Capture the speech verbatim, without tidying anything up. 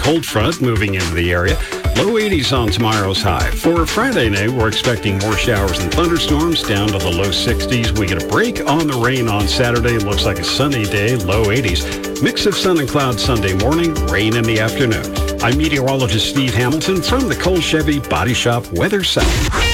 cold front moving into the area. Low eighties on tomorrow's high. For Friday night, we're expecting more showers and thunderstorms down to the low sixties. We get a break on the rain on Saturday. Looks like a sunny day, low eighties. Mix of sun and clouds Sunday morning, rain in the afternoon. I'm meteorologist Steve Hamilton from the Cole Chevy Body Shop Weather Center.